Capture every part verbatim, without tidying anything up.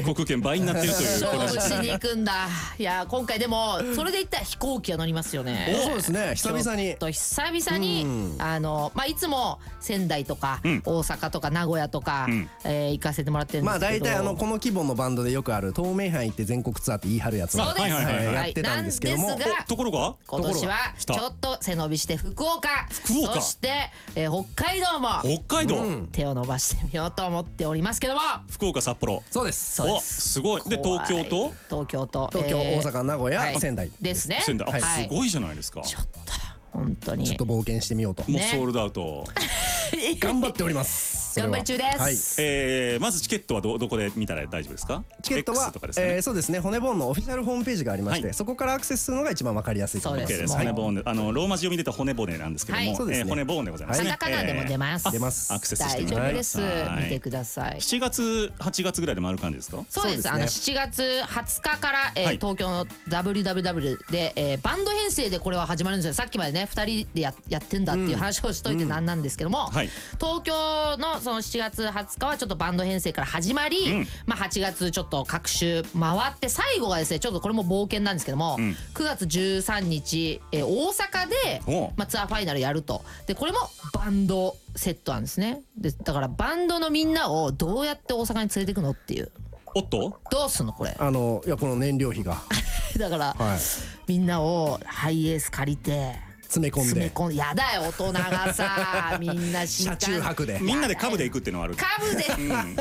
航券倍になってるという勝負しこれに行くんだ。いや今回でもそれで言ったら飛行機は乗りますよね。 そうですね、久々にちょっと久々に、あのまあいつも仙台とかん大阪とか名古屋とか、 んえー行かせてもらってるんですけど、 まあ大体あのこの規模のバンドでよくある東名阪行って全国ツアーって言い張るやつをそうです、 はいはいはいはいやってたんですけどもなんですがところが今年は来たちょっと背伸びして福岡、 福岡そして、えー北海道も北海道、 手を伸ばしてみようと思っておりますけども、 福岡札幌そうですそうでおす。 すごいで東京と東京と東京、 えー大阪、名古屋、 はい仙台ですね。 仙台あ、 はいすごいじゃないですか。 ちょっと本当にちょっと冒険してみようともうねソールドアウト、 頑張っておりますそれは頑張り中です。 はいえー、まずチケットはどどこで見たら大丈夫ですか？ チケットは X とかですかね、 えーそうですね、骨ボーンのオフィシャルホームページがありまして、 はいそこからアクセスするのが一番わかりやすいと思います。 OK です。 はい骨ボーンで、あのローマ字読みで言うと骨骨なんですけども、 はいそうですねえー骨ボーンでございますね。 カタカナでも出ます。 えー出ますアクセスして大みてください。 丈夫です。 はい見てください。 しちがつはちがつぐらいで回る感じですか？ そうです。 そうですねあのしちがつはつかから、えーはい東京の ダブリューダブリューダブリュー で、えーバンド編成でこれは始まるんですよ。さっきまでねふたりでややってんだっていう話をしといてなんなんですけども、 はい東京のそのしちがつはつかはちょっとバンド編成から始まり、 うんまあはちがつちょっと各週回って最後がですねちょっとこれも冒険なんですけども、 んくがつじゅうさんにち、えー大阪でお、 まあ、ツアーファイナルやると。でこれもバンドセットなんですね。でだからバンドのみんなをどうやって大阪に連れていくのっていう。 おっとどうすんのこれ。 あのいやこの燃料費がだから、 はいみんなをハイエース借りて詰め込んで詰め込んでやだよ大人がさみんな新車幹中泊でみんなで株で行くっていうのはある。 カブで、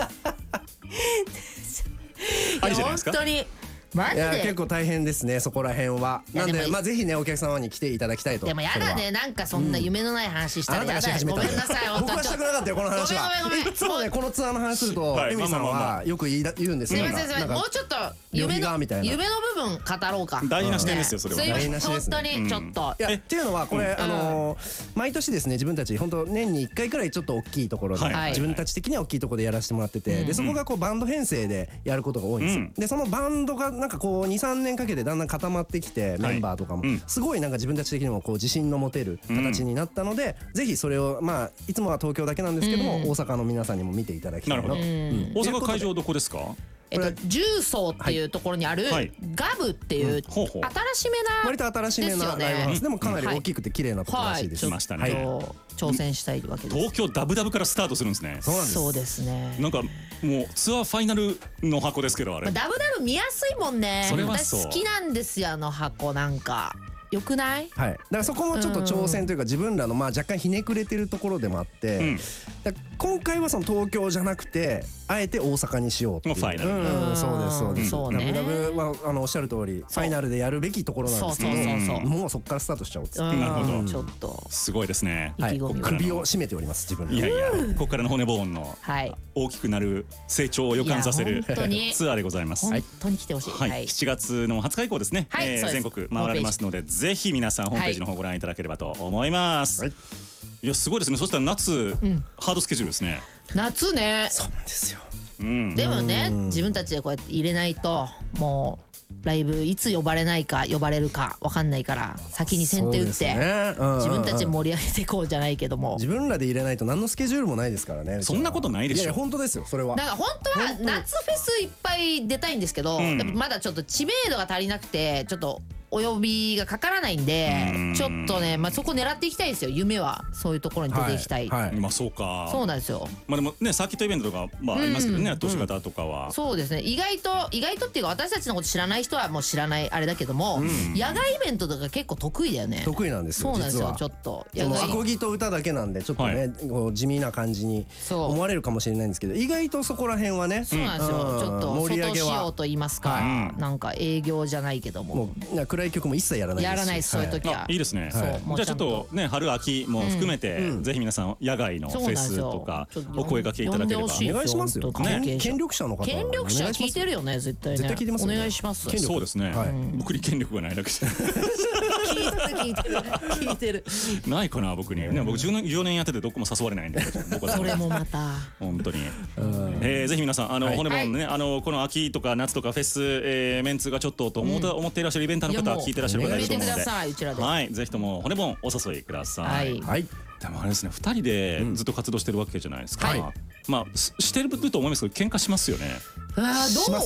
ありじゃないですか本当にマいやジで結構大変ですねそこら辺は。なんいやでもでまあぜひねお客様に来ていただきたいと。 でもやだねなんかそんな夢のない話したあなたらやだよがし始めたごめんなさい本当僕はしたくなかったよこの話は。 ごめんごめんごめんいつもねこのツアーの話するとはいエミリーさんまあまあまあまはよく言いだ言うんですよ。 すいませんすいませんなんかもうちょっと旅夢の費がみたいな夢の部分語ろうか。 大事な視点ですよそれは。 すいません台無しですね本当にちょっと、 いやっていうのはこれあのー毎年ですね自分たち本当年にいっかいくらいちょっと大きいところではい自分たち的には大きいところでやらせてもらっててでそこがこうバンド編成でやることが多いんですようん。 でそのバンドがなんかこうにさんねんかけてだんだん固まってきてメンバーとかもうんすごいなんか自分たち的にもこう自信の持てる形になったのでぜひそれをまあいつもは東京だけなんですけども大阪の皆さんにも見ていただきたいなと。 なるほどうん大阪会場どこですか？ えっと重曹っていうところにあるはいガブっていうほうほう新しめな割と新しめなライブハウスでもかなり大きくて綺麗なところらしいです。 来ましたねはい挑戦したいわけです。 東京ダブダブからスタートするんですね。 そうなんです。 そうですね。 なんかもうツアーファイナルの箱ですけどあれまあ、。ダブダブ見やすいもんね。 それはそう私好きなんですよあの箱なんか。よくない？ はい、だからそこもちょっと挑戦というか自分らのまあ若干ひねくれてるところでもあって、 うんだから今回はその東京じゃなくてあえて大阪にしようっていう。 ファイナルうん、そうですそうです。 そうねダブダブはあのおっしゃる通りファイナルでやるべきところなんですけど、 そうそうそうそうもうそこからスタートしちゃおうっつって、 うんなるほどちょっとすごいですね。 はい、 意気込みが首を絞めております自分で。 いやいやここからの骨ボーンのはい大きくなる成長を予感させいるや本当にツアーでございます。 本当に来てほしい。 はい、しちがつのはつか以降ですね、えーはいそうです全国回られますのでぜひ皆さんホームページの方ご覧いただければと思います。 はいいやすごいですね。そしたら夏、ハードスケジュールですね。 夏ね。 そうなんですよ。 うん。 でもね自分たちでこうやって入れないともうライブいつ呼ばれないか呼ばれるかわかんないから先に先手打って、 そうですねうんうんうん自分たちで盛り上げていこうじゃないけども。 自分らで入れないと何のスケジュールもないですからね。 そんなことないでしょいやいや本当ですよそれは。 なんか本当は夏フェスいっぱい出たいんですけど、 んやっぱまだちょっと知名度が足りなくてちょっとお呼びがかからないんでうんちょっとね、まあ、そこ狙っていきたいですよ。夢はそういうところに出ていきたい、 はいはいまあそうか。 そうなんですよ。 まあでもねサーキットイベントとかまあありますけどね、都市型とかは。 そうですね。意外と意外とっていうか私たちのこと知らない人はもう知らないあれだけども、野外イベントとか結構得意だよね。 得意なんですよそうなんです実は。 よちょっとそのアコ野外ギと歌だけなんでちょっとね、 はいこう地味な感じにそう思われるかもしれないんですけど意外とそこら辺はねそうなんですよ、 うんちょっと盛り上げ外仕様はと言いますか、 はなんか営業じゃないけどももうな暗い曲も一切やらないですしやらないですそういう時は、 あいいですね。 そうはいもうちゃんじゃあちょっととね春秋も含めて、ぜひ皆さん野外のフェスとかそうなんですよお声掛けいただければ。 呼んでほしいお願いしますよ本当関係者権力者の方権力者は聞いてるるよね絶対ね絶対聞いてますよねお願いします権力そうですね、 はい僕に権力がないだけじゃ聞いてる聞いてる聞いてるないかな僕に、ね、僕じゅうねんじゅうよねんやっててどこも誘われないんで僕はそれもまた本当に、えーぜひ皆さんあの、 はい骨もね、あのこの秋とか夏とかフェス、えーメンツがちょっとと思,、思っていらっしゃるイベンターの方はいやもう聞いていらっしゃる方いると思うので入れてくださいうちらではいぜひとも骨ボンお誘いください、 はいはいでもあれですねふたりでずっと活動してるわけじゃないですか、 はいまあししてると思いますけど喧嘩しますよね。 あーどうします